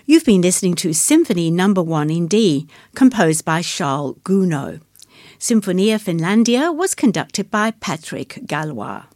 You've been listening to Symphony No. 1 in D, composed by Charles Gounod. Sinfonia Finlandia was conducted by Patrick Gallois.